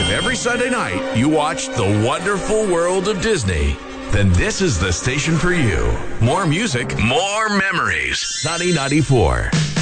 if every Sunday night you watch The Wonderful World of Disney, then this is the station for you. More music, more memories. Sunny 94.